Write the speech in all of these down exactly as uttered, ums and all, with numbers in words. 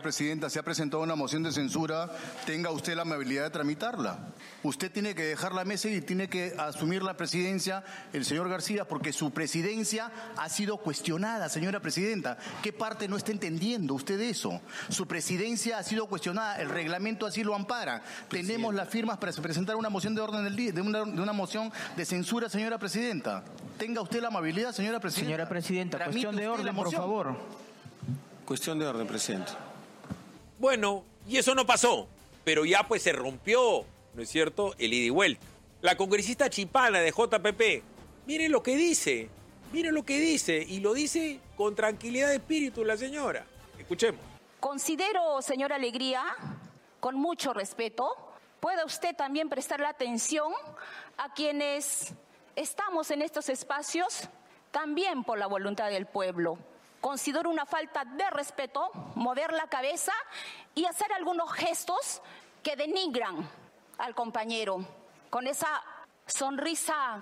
presidenta, se ha presentado una moción de censura, tenga usted la amabilidad de tramitarla. Usted tiene que dejar la mesa y tiene que asumir la presidencia el señor García, porque su presidencia ha sido cuestionada, señora presidenta. ¿Qué parte no está entendiendo usted eso? Su presidencia ha sido cuestionada, el reglamento así lo ampara. Presidenta. Tenemos las firmas para presentar una moción de orden del día, de una, de una moción de censura, señora presidenta. Tenga usted la amabilidad, señora presidenta. Señora presidenta, Tramite cuestión de orden, por favor. Cuestión de orden, presidente. Bueno, y eso no pasó, pero ya pues se rompió, ¿no es cierto?, el ida y vuelta. La congresista chipana de J P P, miren lo que dice, miren lo que dice, y lo dice con tranquilidad de espíritu la señora. Escuchemos. Considero, señora Alegría, con mucho respeto, pueda usted también prestarle atención a quienes estamos en estos espacios también por la voluntad del pueblo. Considero una falta de respeto mover la cabeza y hacer algunos gestos que denigran al compañero con esa sonrisa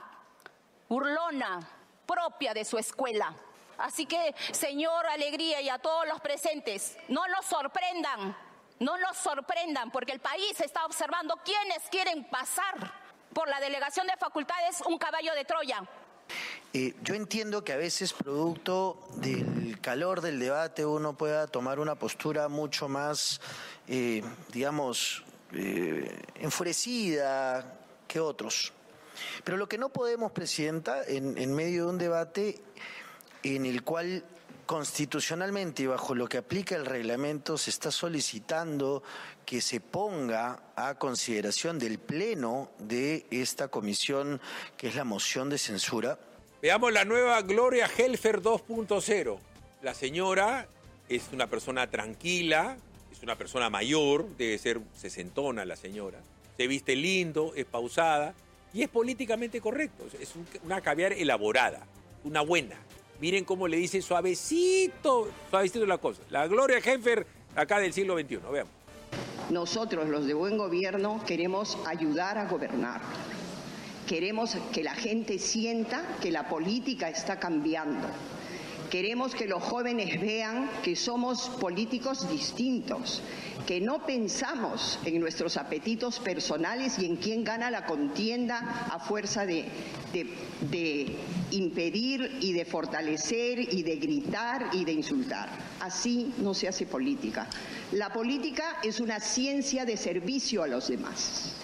burlona propia de su escuela. Así que, señor Alegría, y a todos los presentes, no nos sorprendan, no nos sorprendan, porque el país está observando quiénes quieren pasar por la delegación de facultades un caballo de Troya. Eh, yo entiendo que a veces, producto del calor del debate, uno pueda tomar una postura mucho más, eh, digamos, eh, enfurecida que otros. Pero lo que no podemos, Presidenta, en, en medio de un debate en el cual constitucionalmente y bajo lo que aplica el reglamento se está solicitando que se ponga a consideración del Pleno de esta comisión, que es la moción de censura. Veamos la nueva Gloria Helfer dos punto cero. La señora es una persona tranquila, es una persona mayor, debe ser sesentona la señora. Se viste lindo, es pausada y es políticamente correcto. Es un, una caviar elaborada, una buena. Miren cómo le dice suavecito, suavecito la cosa. La Gloria Helfer acá del siglo veintiuno, veamos. Nosotros, los de buen gobierno, queremos ayudar a gobernar. Queremos que la gente sienta que la política está cambiando. Queremos que los jóvenes vean que somos políticos distintos, que no pensamos en nuestros apetitos personales y en quién gana la contienda a fuerza de, de, de impedir y de fortalecer y de gritar y de insultar. Así no se hace política. La política es una ciencia de servicio a los demás.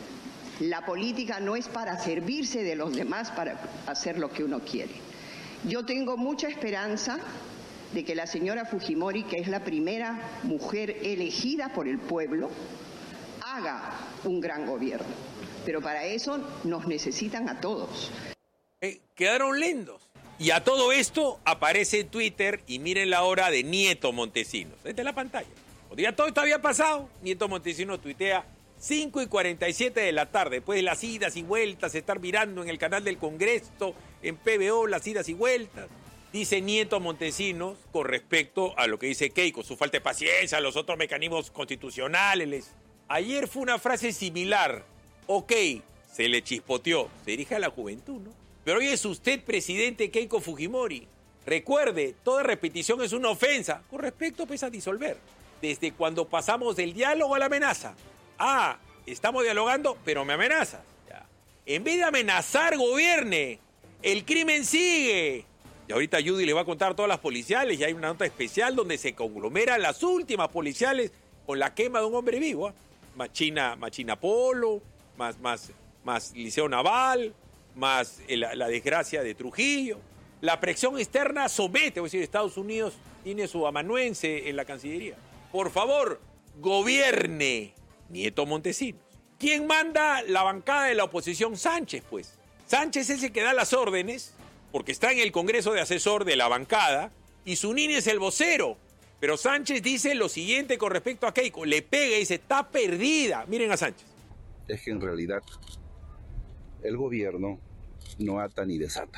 La política no es para servirse de los demás para hacer lo que uno quiere. Yo tengo mucha esperanza de que la señora Fujimori, que es la primera mujer elegida por el pueblo, haga un gran gobierno. Pero para eso nos necesitan a todos. Eh, quedaron lindos. Y a todo esto aparece en Twitter, y miren la hora de Nieto Montesinos. Esta es la pantalla. Cuando ya todo esto había pasado, Nieto Montesinos tuitea cinco y cuarenta y siete de la tarde, después de las idas y vueltas, estar mirando en el canal del Congreso, en P B O, las idas y vueltas. Dice Nieto Montesinos con respecto a lo que dice Keiko, su falta de paciencia, los otros mecanismos constitucionales. Ayer fue una frase similar. Ok, se le chispoteó, se dirige a la juventud, ¿no? Pero hoy es usted presidente Keiko Fujimori. Recuerde, toda repetición es una ofensa, con respecto pues, a disolver. Desde cuando pasamos del diálogo a la amenaza. Ah, estamos dialogando, pero me amenazas. Ya. En vez de amenazar, gobierne. El crimen sigue. Y ahorita Judy le va a contar a todas las policiales, y hay una nota especial donde se conglomeran las últimas policiales con la quema de un hombre vivo. ¿eh? Más China, más China Polo, más, más, más Liceo Naval, más la, la desgracia de Trujillo. La presión externa somete, es decir, Estados Unidos tiene su amanuense en la Cancillería. Por favor, gobierne. Nieto Montesinos. ¿Quién manda la bancada de la oposición? Sánchez, pues. Sánchez es el que da las órdenes, porque está en el Congreso de Asesor de la bancada, y Zunini es el vocero. Pero Sánchez dice lo siguiente con respecto a Keiko. Le pega y dice, está perdida. Miren a Sánchez. Es que en realidad el gobierno no ata ni desata.